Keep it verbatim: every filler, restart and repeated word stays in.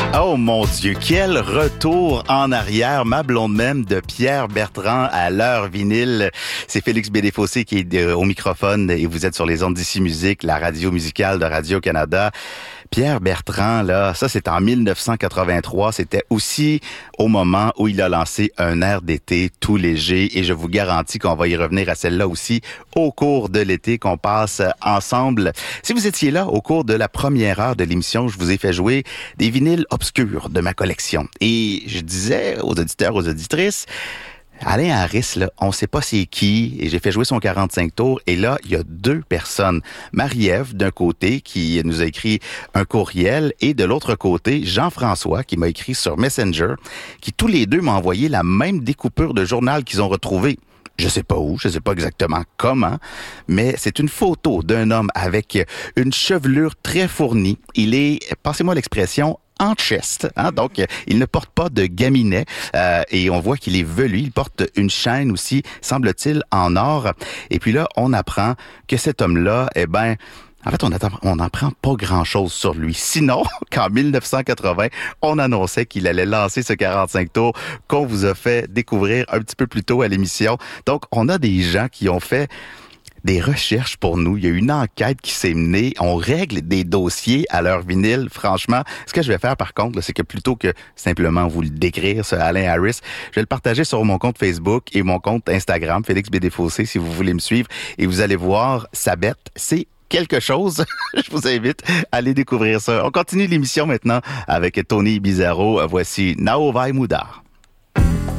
Oh mon Dieu, quel retour en arrière, ma blonde même de Pierre Bertrand à l'heure vinyle. C'est Félix Bédéfossé qui est de, au microphone et vous êtes sur les ondes d'Ici Musique, la radio musicale de Radio-Canada. Pierre Bertrand, là, ça c'est en dix-neuf cent quatre-vingt-trois, c'était aussi au moment où il a lancé un air d'été tout léger et je vous garantis qu'on va y revenir à celle-là aussi au cours de l'été qu'on passe ensemble. Si vous étiez là au cours de la première heure de l'émission, je vous ai fait jouer des vinyles obscurs de ma collection et je disais aux auditeurs, aux auditrices, Alain Harris, là, on sait pas c'est qui, et j'ai fait jouer son quarante-cinq tours, et là, il y a deux personnes. Marie-Ève, d'un côté, qui nous a écrit un courriel, et de l'autre côté, Jean-François, qui m'a écrit sur Messenger, qui tous les deux m'ont envoyé la même découpure de journal qu'ils ont retrouvée. Je sais pas où, je sais pas exactement comment, mais c'est une photo d'un homme avec une chevelure très fournie. Il est, passez-moi l'expression, en chest, hein? Donc il ne porte pas de gaminet euh, et on voit qu'il est velu. Il porte une chaîne aussi, semble-t-il, en or. Et puis là, on apprend que cet homme-là, eh ben, en fait, on attend, on n'apprend pas grand-chose sur lui. Sinon, qu'en dix-neuf cent quatre-vingts, on annonçait qu'il allait lancer ce quarante-cinq tours qu'on vous a fait découvrir un petit peu plus tôt à l'émission. Donc, on a des gens qui ont fait des recherches pour nous. Il y a une enquête qui s'est menée. On règle des dossiers à leur vinyle. Franchement, ce que je vais faire par contre, là, c'est que plutôt que simplement vous le décrire, ce Alain Harris, je vais le partager sur mon compte Facebook et mon compte Instagram, Félix Bédéfossé, si vous voulez me suivre. Et vous allez voir, sa bête, c'est quelque chose. Je vous invite à aller découvrir ça. On continue l'émission maintenant avec Tony Bizarro. Voici Now Vai Mudar.